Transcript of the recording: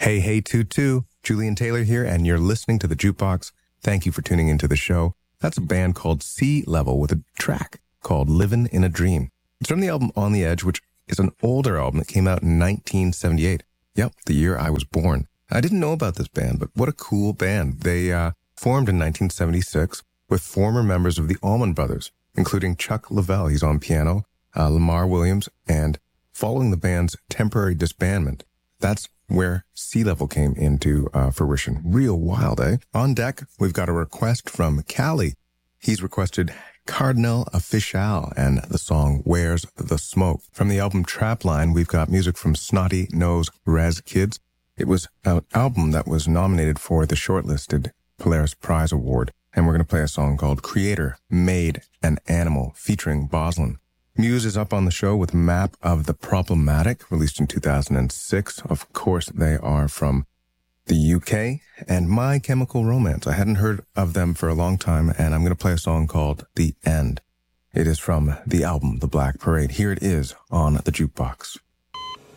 Hey, hey, Tutu. Julian Taylor here, and you're listening to The Jukebox. Thank you for tuning into the show. That's a band called Sea Level with a track called Livin' in a Dream. It's from the album On the Edge, which is an older album that came out in 1978. Yep, the year I was born. I didn't know about this band, but what a cool band. They formed in 1976 with former members of the Allman Brothers, including Chuck Leavell, he's on piano, Lamar Williams, and following the band's temporary disbandment, that's where Sea Level came into fruition. Real wild, eh? On deck, we've got a request from Callie. He's requested Cardinal Official and the song Where's the Smoke. From the album Trapline, we've got music from Snotty Nose Res Kids. It was an album that was nominated for the shortlisted Polaris Prize Award, and we're going to play a song called Creator Made an Animal featuring Boslin. Muse is up on the show with Map of the Problematic, released in 2006. Of course, they are from the UK. And My Chemical Romance. I hadn't heard of them for a long time, and I'm going to play a song called The End. It is from the album The Black Parade. Here it is on The Jukebox.